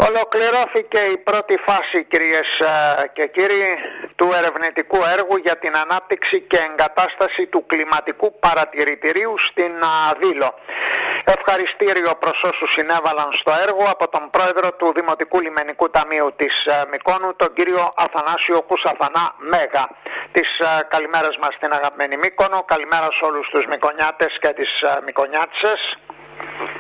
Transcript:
Ολοκληρώθηκε η πρώτη φάση, κυρίες και κύριοι, του ερευνητικού έργου για την ανάπτυξη και εγκατάσταση του κλιματικού παρατηρητηρίου στην Δήλο. Ευχαριστήριο προς όσους συνέβαλαν στο έργο από τον πρόεδρο του Δημοτικού Λιμενικού Ταμείου της Μυκόνου, τον κύριο Αθανάσιο Κουσαφανά Μέγα. Τις καλημέρες μας στην αγαπημένη Μύκονο, καλημέρα σε όλους τους Μυκονιάτες και τις Μυκονιάτσες.